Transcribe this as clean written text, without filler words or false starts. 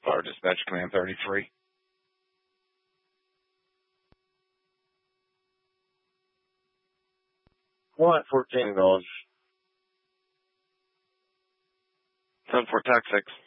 Fire Dispatch Command 33. One $14. 10-4 TAC 6.